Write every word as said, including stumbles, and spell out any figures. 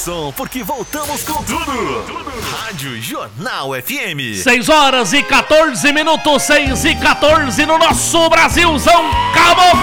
Porque voltamos com tudo. tudo. Rádio Jornal F M. seis horas e quatorze minutos, seis e quatorze no nosso Brasilzão. Acabou!